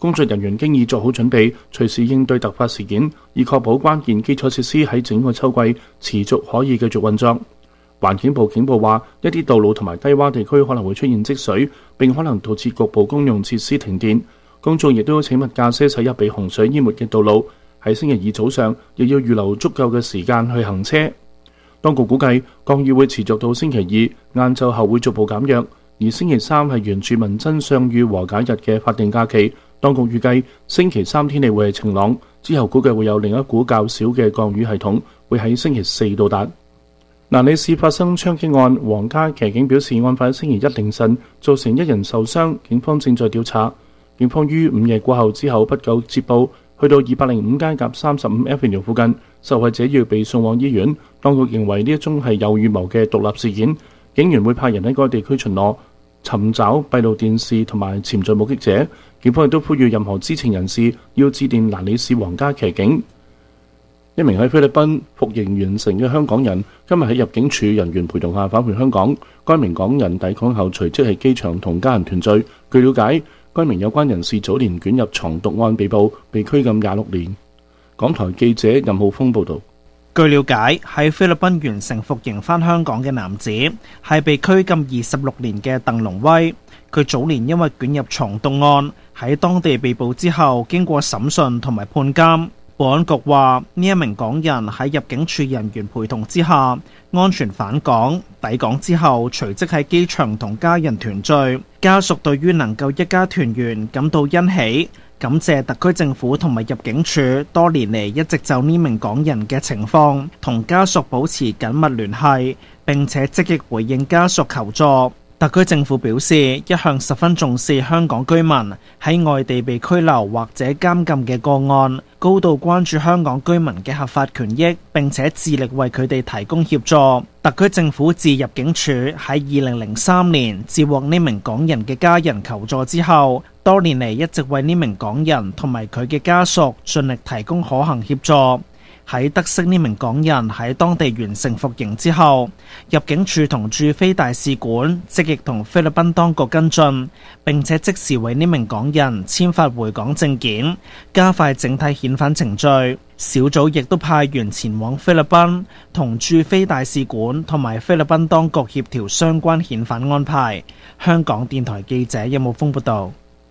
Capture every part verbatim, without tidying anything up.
工作人員經已做好準備，隨時應對突發事件，以確保關鍵基礎設施喺整個秋季持續可以繼續運作。環境部警報話，一啲道路同埋低洼地區可能會出現積水，並可能導致局部公用設施停電。公眾亦都請勿駕車駛入被洪水淹沒嘅道路。喺星期二早上，亦要預留足夠嘅時間去行車。當局估計降雨會持續到星期二晏晝後會逐步減弱，而星期三係原住民真相與和解日嘅法定假期。當局預計星期三天氣會係晴朗，之後估計會有另一股較少嘅降雨系統會喺星期四到達。蘭里市發生槍擊案，皇家騎警表示案發喺星期一凌晨，造成一人受傷，警方正在調查。警方於午夜過後之後不久接報，去到二百零五街甲三十五 Avenue 附近，受害者要被送往醫院。當局認為呢一宗係有預謀嘅獨立事件，警員會派人喺該地區巡邏，尋找閉路電視同埋潛在目擊者。警方亦都呼籲任何知情人士要致電蘭里市皇家騎警。一名喺菲律賓服刑完成嘅香港人，今日喺入境處人員陪同下返回香港。該名港人抵港後隨即喺機場同家人團聚。據了解，該名有關人士早年捲入藏毒案被捕，被拘禁廿六年。港台記者任浩峰報導。 據了解，喺菲律賓完成服刑返香港嘅男子係被拘禁二十六年嘅鄧龍威。佢早年因為捲入藏毒案喺當地被捕之後，經過審訊同埋判監。保安局話呢一名港人喺入境處人員陪同之下安全返港，抵港之後隨即喺機場同家人團聚。家屬對於能夠一家團圓感到欣喜，感謝特區政府同埋入境處多年嚟一直就呢名港人嘅情況同家屬保持緊密聯繫，並且積極回應家屬求助。特區政府表示，一向十分重視香港居民喺外地被拘留或者監禁嘅個案，高度關注香港居民嘅合法權益，並且致力為佢哋提供協助。特區政府自入境處喺二零零三年接獲呢名港人嘅家人求助之後，多年嚟一直為呢名港人同埋佢嘅家屬盡力提供可行協助。喺得悉呢名港人喺當地完成服刑之後，入境處同駐菲大使館積極同菲律賓當局跟進，並且即時為呢名港人簽發回港證件，加快整體遣返程序。小組亦都派員前往菲律賓，同駐菲大使館同埋菲律賓當局協調相關遣返安排。香港電台記者任武峰報道。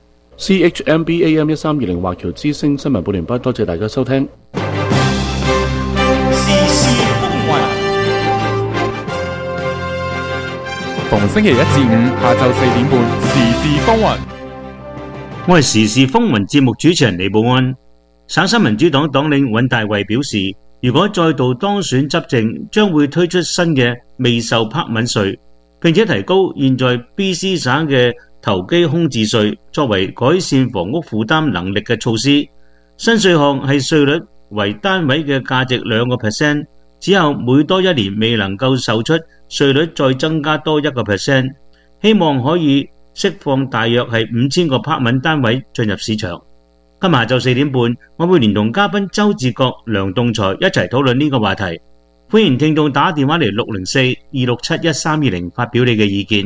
C H M B A M 一三二零華僑之聲新聞報聯播，多謝大家收聽。 逢星期一至五下晝四點半，時事風雲。 我係時事風雲節目主持人李寶安。省新民主黨黨領尹大衛表示，如果再度當選執政，將會推出新嘅未受拍吻稅，並且提高現在 B C 省嘅投機空置稅，作為改善房屋負擔能力嘅措施。新稅項係稅率為單位嘅價值兩個 percent， 只有每多一年未能夠售出，稅率再增加多一個 percent， 希望可以釋放大約係五千個拍吻單位進入市場。今日下晝四點半，我會連同嘉賓周志國、梁棟才一齊討論呢個話題。歡迎聽眾打電話嚟六零四二六七一三二零發表你嘅意見。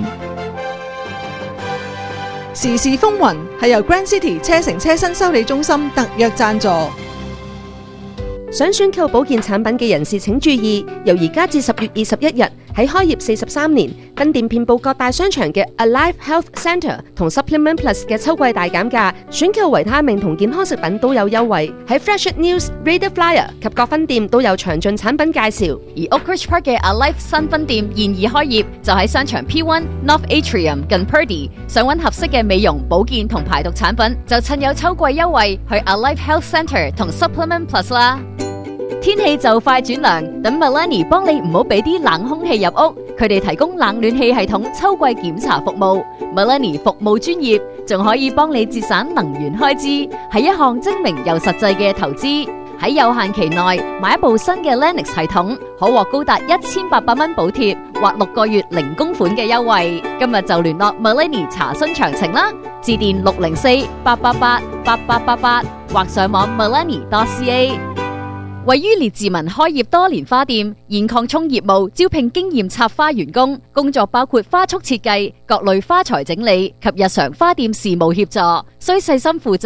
時事風雲係由 Grand City 車城車身修理中心特約贊助。 想選購保健產品嘅人士請注意，由而家至十月二十一日，喺開業四十三年，分店遍佈各大商場嘅 Alive Health Centre 同 Supplement Plus 嘅秋季大減價，選購維他命同健康食品都有優惠。喺 Fresh News、Radio Flyer 及各分店都有詳盡產品介紹。 而 Oakridge Park 嘅 Alive 新分店現已開業，就喺商場 P 一 North Atrium 近 Purdy。想揾合適嘅美容、保健同排毒產品，就趁有秋季優惠去 Alive Health Centre 同 Supplement Plus 啦。天氣就快轉涼，等 Melanie 幫你唔好俾啲冷空氣入屋。佢哋提供冷暖氣系統秋季檢查服務。Melanie 服務專業，仲可以幫你節省能源開支，係一項精明又實際嘅投資。喺有限期內買一部新嘅 Lennox 系統，可獲高達一千八百蚊補貼或六個月零供款嘅優惠。今日就聯絡 Melanie 查詢詳情啦，致電六零四八八八八八八八或上網 melanie dot c a。位於列治文開業多年花店，現擴充業務，招聘經驗插花員工，工作包括花束設計、各類花材整理及日常花店事務協助，需細心負責。